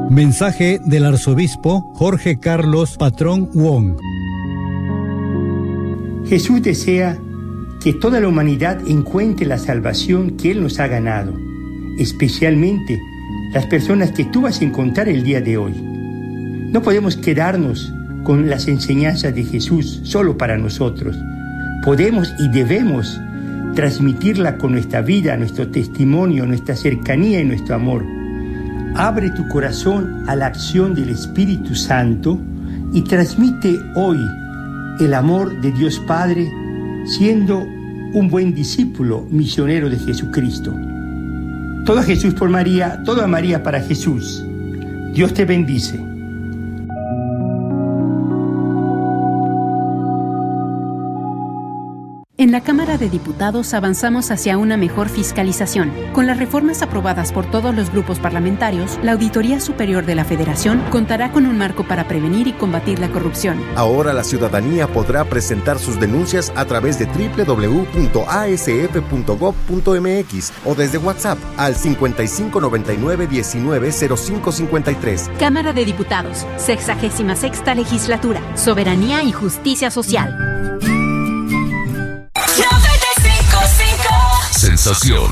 Mensaje del arzobispo Jorge Carlos Patrón Wong. Jesús desea que toda la humanidad encuentre la salvación que Él nos ha ganado, especialmente las personas que tú vas a encontrar el día de hoy. No podemos quedarnos con las enseñanzas de Jesús solo para nosotros. Podemos y debemos transmitirla con nuestra vida, nuestro testimonio, nuestra cercanía y nuestro amor. Abre tu corazón a la acción del Espíritu Santo y transmite hoy el amor de Dios Padre, siendo un buen discípulo misionero de Jesucristo. Todo a Jesús por María, todo a María para Jesús. Dios te bendice. En la Cámara de Diputados avanzamos hacia una mejor fiscalización. Con las reformas aprobadas por todos los grupos parlamentarios, la Auditoría Superior de la Federación contará con un marco para prevenir y combatir la corrupción. Ahora la ciudadanía podrá presentar sus denuncias a través de www.asf.gov.mx o desde WhatsApp al 5599-190553. Cámara de Diputados, 66ª Legislatura, Soberanía y Justicia Social. Sensación.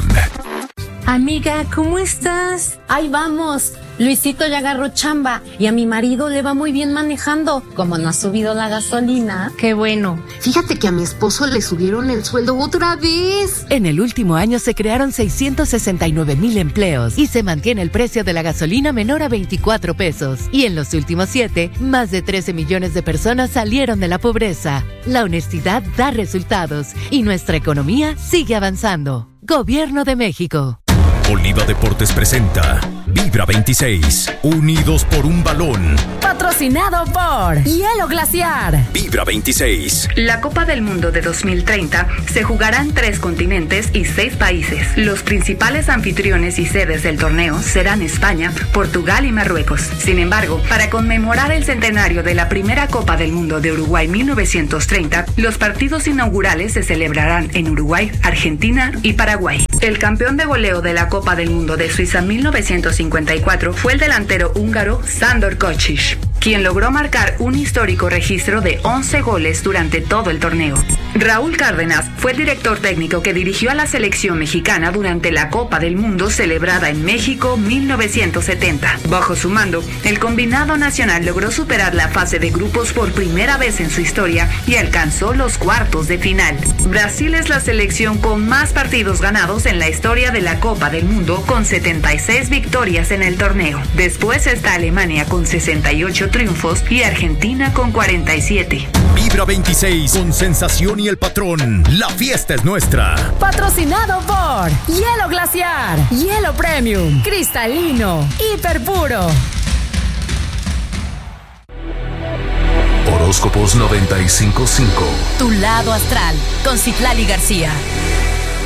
Amiga, ¿cómo estás? Ahí vamos. Luisito ya agarró chamba y a mi marido le va muy bien manejando. Como no ha subido la gasolina. Qué bueno. Fíjate que a mi esposo le subieron el sueldo otra vez. En el último año se crearon 669,000 empleos y se mantiene el precio de la gasolina menor a 24 pesos. Y en los últimos 7, más de 13 millones de personas salieron de la pobreza. La honestidad da resultados y nuestra economía sigue avanzando. Gobierno de México. Oliva Deportes presenta Vibra 26, unidos por un balón. Patrocinado por Hielo Glaciar. Vibra 26. La Copa del Mundo de 2030 se jugará en 3 continentes y 6 países. Los principales anfitriones y sedes del torneo serán España, Portugal y Marruecos. Sin embargo, para conmemorar el centenario de la primera Copa del Mundo de Uruguay 1930, los partidos inaugurales se celebrarán en Uruguay, Argentina y Paraguay. El campeón de goleo de la Copa del Mundo de Suiza 1954 fue el delantero húngaro Sándor Kocsis, quien logró marcar un histórico registro de 11 goles durante todo el torneo. Raúl Cárdenas fue el director técnico que dirigió a la selección mexicana durante la Copa del Mundo celebrada en México 1970. Bajo su mando, el combinado nacional logró superar la fase de grupos por primera vez en su historia y alcanzó los cuartos de final. Brasil es la selección con más partidos ganados en la historia de la Copa del Mundo, con 76 victorias en el torneo. Después está Alemania con 68 triunfos y Argentina con 47. Vibra 26 con Sensación y el Patrón. La fiesta es nuestra. Patrocinado por Hielo Glaciar, Hielo Premium, cristalino, hiper puro. Horóscopos 95.5. Tu lado astral con Citlali García.